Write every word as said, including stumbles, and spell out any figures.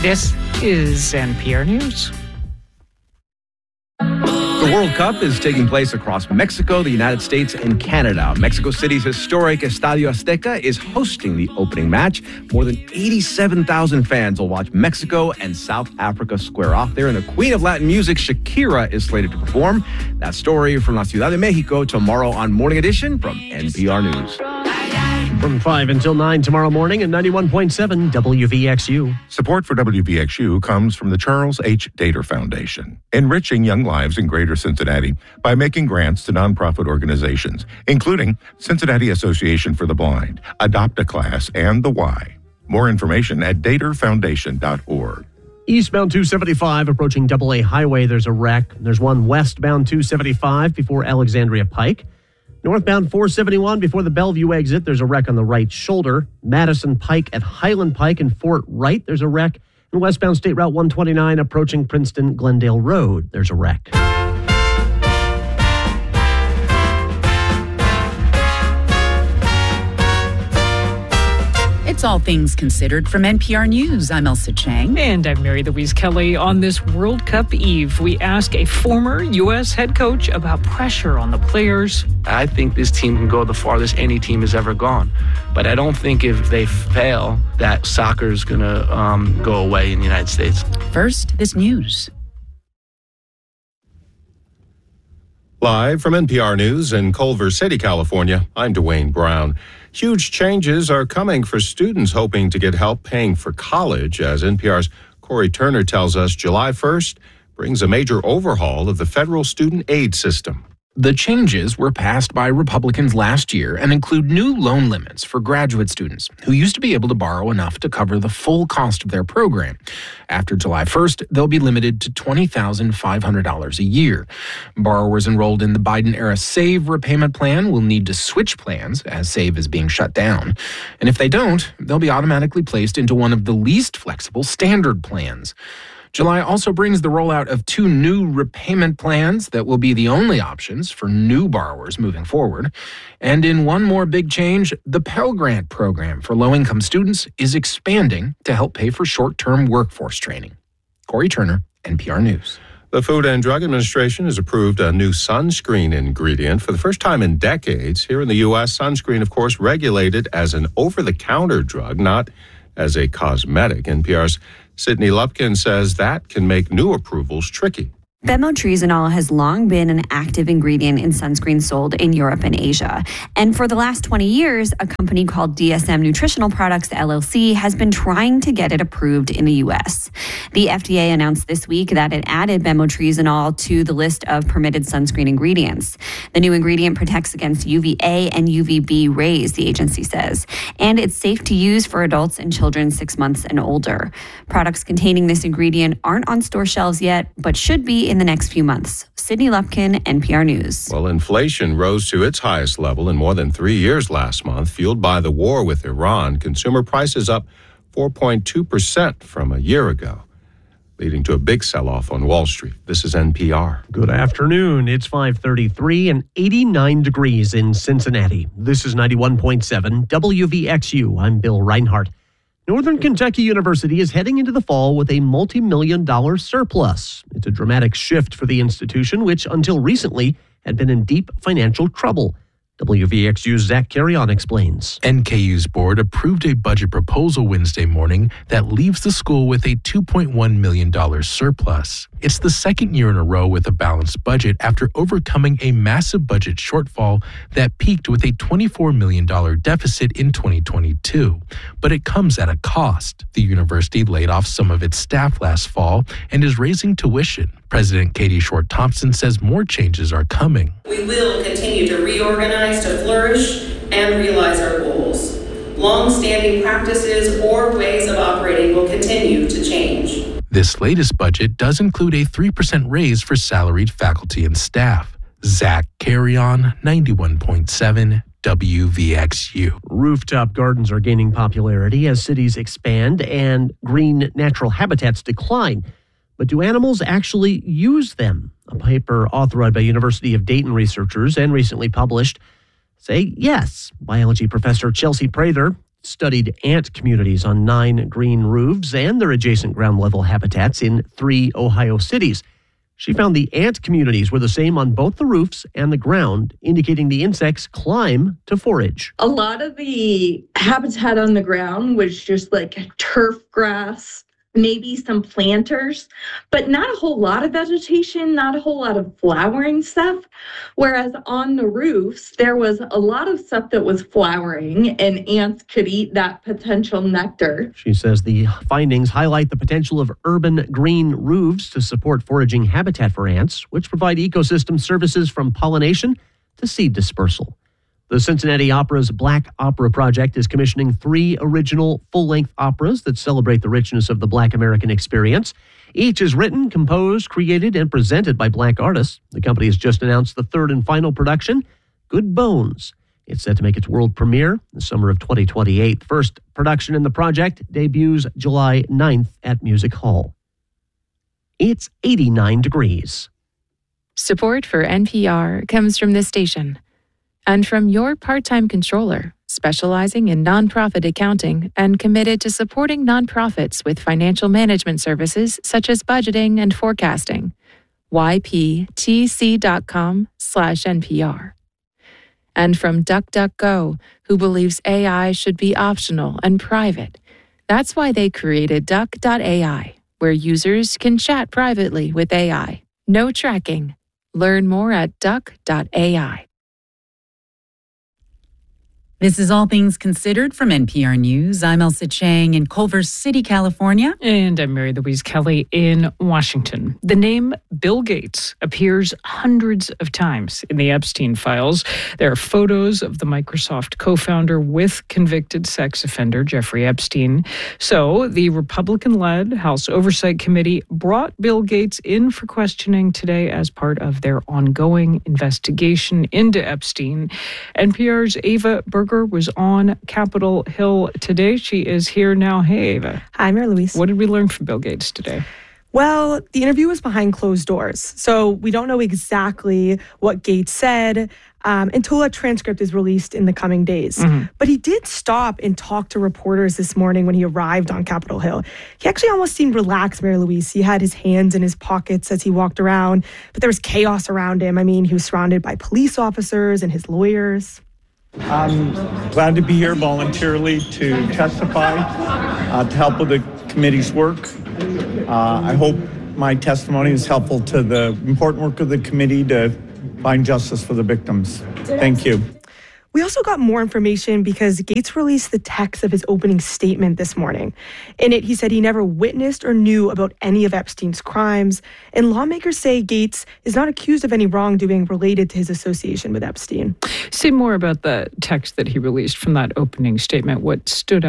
This is N P R News. The World Cup is taking place across Mexico, the United States, and Canada. Mexico City's historic Estadio Azteca is hosting the opening match. More than eighty-seven thousand fans will watch Mexico and South Africa square off there. And the queen of Latin music, Shakira, is slated to perform. That story from La Ciudad de Mexico tomorrow on Morning Edition from N P R News. From five until nine tomorrow morning at ninety-one point seven W V X U. Support for W V X U comes from the Charles H. Dater Foundation, enriching young lives in Greater Cincinnati by making grants to nonprofit organizations, including Cincinnati Association for the Blind, Adopt a Class, and The Y. More information at dater foundation dot org. Eastbound two seventy-five approaching Double A Highway, there's a wreck. There's one westbound two seventy-five before Alexandria Pike. Northbound four seventy-one before the Bellevue exit, there's a wreck on the right shoulder. Madison Pike at Highland Pike and Fort Wright, there's a wreck. And westbound State Route one twenty-nine approaching Princeton Glendale Road, there's a wreck. It's All Things Considered from N P R News. I'm Elsa Chang. And I'm Mary Louise Kelly. On this World Cup Eve, we ask a former U S head coach about pressure on the players. I think this team can go the farthest any team has ever gone. But I don't think if they fail, that soccer is going to um, go away in the United States. First, this news. Live from N P R News in Culver City, California, I'm Dwayne Brown. Huge changes are coming for students hoping to get help paying for college. As N P R's Corey Turner tells us, July first brings a major overhaul of the federal student aid system. The changes were passed by Republicans last year and include new loan limits for graduate students who used to be able to borrow enough to cover the full cost of their program. After July first, they'll be limited to twenty thousand five hundred dollars a year. Borrowers enrolled in the Biden-era SAVE repayment plan will need to switch plans as SAVE is being shut down. And if they don't, they'll be automatically placed into one of the least flexible standard plans. July also brings the rollout of two new repayment plans that will be the only options for new borrowers moving forward. And in one more big change, the Pell Grant program for low-income students is expanding to help pay for short-term workforce training. Corey Turner, N P R News. The Food and Drug Administration has approved a new sunscreen ingredient for the first time in decades. Here in the U S, sunscreen, of course, regulated as an over-the-counter drug, not as a cosmetic. N P R's Sydney Lupkin says that can make new approvals tricky. Bemotrizonol has long been an active ingredient in sunscreen sold in Europe and Asia. And for the last twenty years, a company called D S M Nutritional Products, L L C, has been trying to get it approved in the U S. The F D A announced this week that it added bemotrizonol to the list of permitted sunscreen ingredients. The new ingredient protects against U V A and U V B rays, the agency says. And it's safe to use for adults and children six months and older. Products containing this ingredient aren't on store shelves yet, but should be in the next few months. Sydney Lupkin, N P R News. Well, inflation rose to its highest level in more than three years last month, fueled by the war with Iran. Consumer prices up four point two percent from a year ago, leading to a big sell-off on Wall Street. This is N P R. Good afternoon. It's five thirty-three and eighty-nine degrees in Cincinnati. This is ninety-one point seven W V X U. I'm Bill Reinhardt. Northern Kentucky University is heading into the fall with a multi-million dollar surplus. It's a dramatic shift for the institution, which until recently had been in deep financial trouble. W V X U's Zach Carrion explains. N K U's board approved a budget proposal Wednesday morning that leaves the school with a two point one million dollars surplus. It's the second year in a row with a balanced budget after overcoming a massive budget shortfall that peaked with a twenty-four million dollars deficit in twenty twenty-two. But it comes at a cost. The university laid off some of its staff last fall and is raising tuition. President Katie Short-Thompson says more changes are coming. We will continue to reorganize to flourish and realize our goals. Long-standing practices or ways of operating will continue to change. This latest budget does include a three percent raise for salaried faculty and staff. Zach Carrion, ninety-one point seven W V X U. Rooftop gardens are gaining popularity as cities expand and green natural habitats decline. But do animals actually use them? A paper authored by University of Dayton researchers and recently published say yes. Biology professor Chelsea Prather studied ant communities on nine green roofs and their adjacent ground level habitats in three Ohio cities. She found the ant communities were the same on both the roofs and the ground, indicating the insects climb to forage. A lot of the habitat on the ground was just like turf grass, maybe some planters, but not a whole lot of vegetation, not a whole lot of flowering stuff. Whereas on the roofs, there was a lot of stuff that was flowering and ants could eat that potential nectar. She says the findings highlight the potential of urban green roofs to support foraging habitat for ants, which provide ecosystem services from pollination to seed dispersal. The Cincinnati Opera's Black Opera Project is commissioning three original full-length operas that celebrate the richness of the Black American experience. Each is written, composed, created, and presented by Black artists. The company has just announced the third and final production, Good Bones. It's set to make its world premiere in the summer of twenty twenty-eight. The first production in the project debuts July ninth at Music Hall. It's eighty-nine degrees. Support for N P R comes from this station and from your part-time controller, specializing in nonprofit accounting and committed to supporting nonprofits with financial management services such as budgeting and forecasting. Y P T C dot com slash N P R. And from DuckDuckGo, who believes A I should be optional and private. That's why they created Duck dot A I, where users can chat privately with A I. No tracking. Learn more at Duck dot A I. This is All Things Considered from N P R News. I'm Elsa Chang in Culver City, California. And I'm Mary Louise Kelly in Washington. The name Bill Gates appears hundreds of times in the Epstein files. There are photos of the Microsoft co-founder with convicted sex offender Jeffrey Epstein. So the Republican-led House Oversight Committee brought Bill Gates in for questioning today as part of their ongoing investigation into Epstein. N P R's Ava Berger was on Capitol Hill today. She is here now. Hey, Ava. Hi, Mary Louise. What did we learn from Bill Gates today? Well, the interview was behind closed doors, so we don't know exactly what Gates said um, until a transcript is released in the coming days. Mm-hmm. But he did stop and talk to reporters this morning when he arrived on Capitol Hill. He actually almost seemed relaxed, Mary Louise. He had his hands in his pockets as he walked around, but there was chaos around him. I mean, he was surrounded by police officers and his lawyers. I'm glad to be here voluntarily to testify, uh, to help with the committee's work. Uh, I hope my testimony is helpful to the important work of the committee to find justice for the victims. Thank you. We also got more information because Gates released the text of his opening statement this morning. In it, he said he never witnessed or knew about any of Epstein's crimes, and lawmakers say Gates is not accused of any wrongdoing related to his association with Epstein. Say more about the text that he released from that opening statement. What stood out?